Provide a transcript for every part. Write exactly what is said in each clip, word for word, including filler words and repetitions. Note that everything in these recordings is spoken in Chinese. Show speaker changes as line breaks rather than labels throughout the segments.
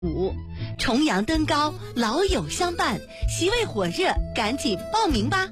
五，重阳登高，老友相伴，席位火热，赶紧报名吧！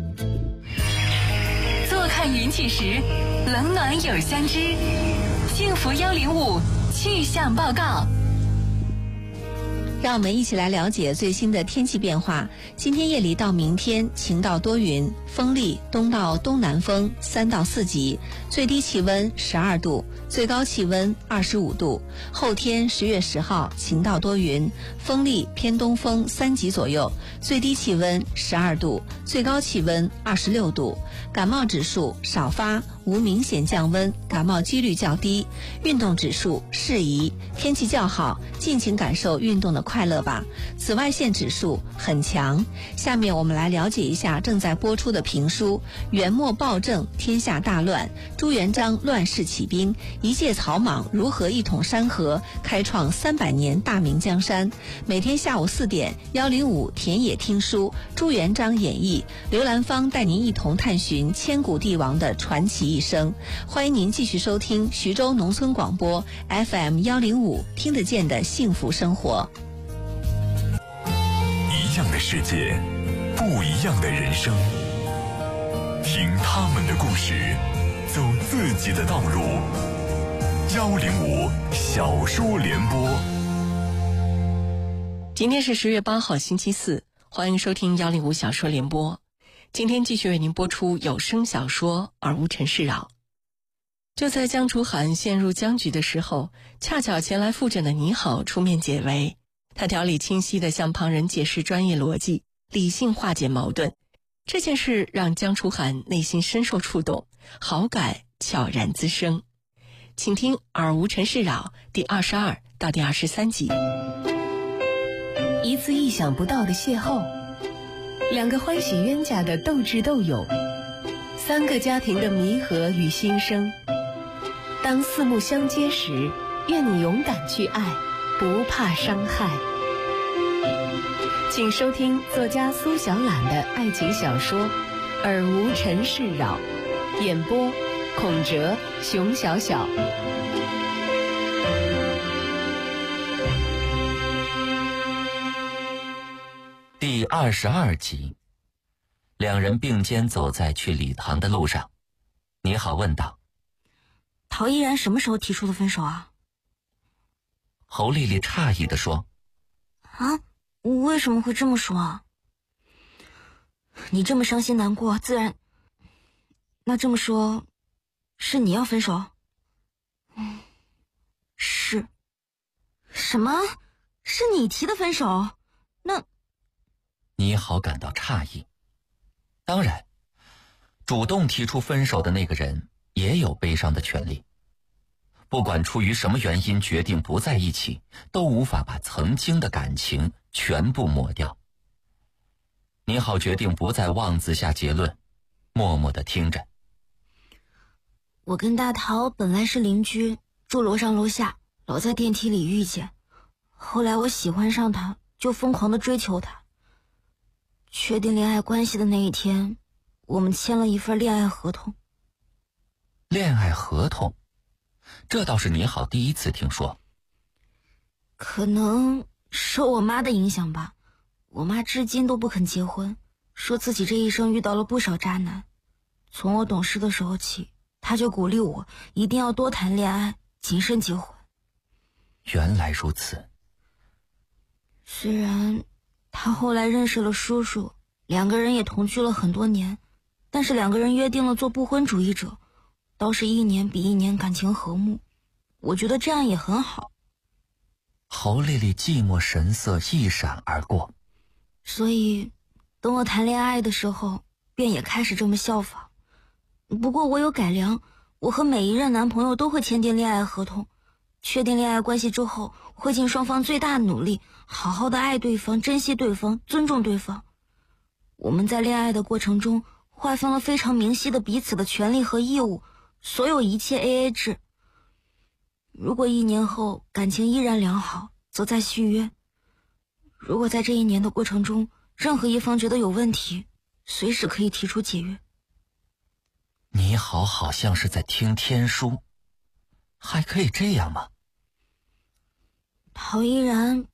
坐看云起时，冷暖有相知。幸福幺零五气象报告。
让我们一起来了解最新的天气变化。今天夜里到明天晴到多云，风力东到东南风三到四级，最低气温十二度，最高气温二十五度。后天十月十号晴到多云，风力偏东风三级左右，最低气温十二度，最高气温二十六度。感冒指数少发，无明显降温，感冒几率较低。运动指数适宜，天气较好，尽情感受运动的快乐吧。紫外线指数很强。下面我们来了解一下正在播出的评书《元末暴政，天下大乱，朱元璋乱世起兵，一介草莽如何一统山河，开创三百年大明江山》。每天下午四点，幺零五田野听书，朱元璋演义，刘兰芳带您一同探寻千古帝王的传奇一生。欢迎您继续收听徐州农村广播 F M 幺零五，听得见的幸福生活。
一样的世界，不一样的人生，听他们的故事，走自己的道路。幺零五小说联播。
今天是十月八号星期四，欢迎收听幺零五小说联播。今天继续为您播出有声小说《尔无尘世扰》。就在江楚海陷入僵局的时候，恰巧前来复诊的倪好出面解围。他条理清晰地向旁人解释专业逻辑，理性化解矛盾。这件事让江楚涵内心深受触动，好感悄然滋生。请听《尔无尘世扰》第二十二到第二十三集。一次意想不到的邂逅，两个欢喜冤家的斗智斗勇，三个家庭的弥合与新生。当四目相接时，愿你勇敢去爱，不怕伤害。请收听作家苏小懒的爱情小说《尔无尘世扰》，演播孔哲、熊小小。
第二十二集，两人并肩走在去礼堂的路上。倪好问道：
陶依然什么时候提出的分手啊？
侯丽丽诧异地说：
啊，为什么会这么说啊？你这么伤心难过，自然……那这么说，是你要分手？嗯，是。什么？是你提的分手？那……
倪好感到诧异。当然，主动提出分手的那个人也有悲伤的权利。不管出于什么原因决定不在一起，都无法把曾经的感情全部抹掉。倪好决定不再妄自下结论，默默地听着。
我跟大陶本来是邻居，住楼上楼下，老在电梯里遇见。后来我喜欢上他，就疯狂地追求他。确定恋爱关系的那一天，我们签了一份恋爱合同。
恋爱合同？这倒是倪好第一次听说。
可能受我妈的影响吧，我妈至今都不肯结婚，说自己这一生遇到了不少渣男。从我懂事的时候起，她就鼓励我一定要多谈恋爱，谨慎结婚。
原来如此。
虽然她后来认识了叔叔，两个人也同居了很多年，但是两个人约定了做不婚主义者，倒是一年比一年感情和睦，我觉得这样也很好。
侯丽丽寂寞神色一闪而过。
所以等我谈恋爱的时候，便也开始这么效仿。不过我有改良，我和每一任男朋友都会签订恋爱合同，确定恋爱关系之后，会尽双方最大的努力，好好的爱对方，珍惜对方，尊重对方。我们在恋爱的过程中划分了非常明晰的彼此的权利和义务，所有一切 A A 制。如果一年后感情依然良好，则再续约。如果在这一年的过程中，任何一方觉得有问题，随时可以提出解约。
你好好像是在听天书，还可以这样吗？
陶依然